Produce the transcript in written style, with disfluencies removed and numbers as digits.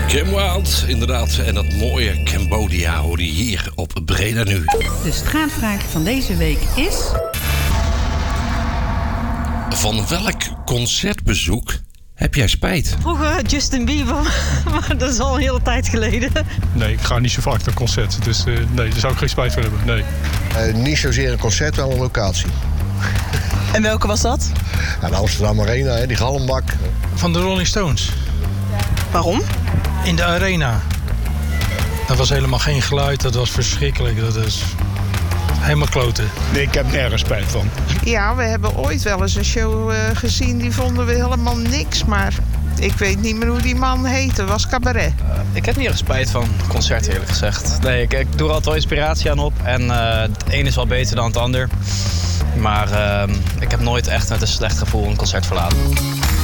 Kim Wilde, inderdaad. En dat mooie Cambodia hoorde je hier op Breda Nu. De straatvraag van deze week is... Van welk concertbezoek heb jij spijt? Vroeger Justin Bieber, maar dat is al een hele tijd geleden. Nee, ik ga niet zo vaak naar concerten, dus nee, daar zou ik geen spijt van hebben, nee. Niet zozeer een concert, wel een locatie. En welke was dat? Ja, de Amsterdam Arena, hè, die Gallenbak. Van de Rolling Stones. Waarom? In de Arena. Dat was helemaal geen geluid, dat was verschrikkelijk. Dat is helemaal kloten. Nee, ik heb nergens spijt van. Ja, we hebben ooit wel eens een show gezien, die vonden we helemaal niks. Maar ik weet niet meer hoe die man heette, was Cabaret. Ik heb niet erg spijt van concerten, eerlijk gezegd. Nee, ik doe er altijd wel inspiratie aan op. En het een is wel beter dan het ander. Maar ik heb nooit echt met een slecht gevoel een concert verlaten.